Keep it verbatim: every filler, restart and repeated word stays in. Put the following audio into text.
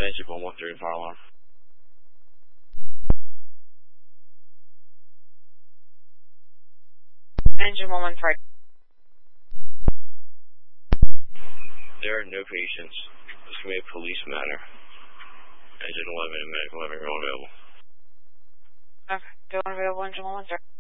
Engine one one three, fire alarm. Engine one one three. There are no patients. This can be a police matter. Engine eleven and medical eleven are available. Okay, don't available engine one one three.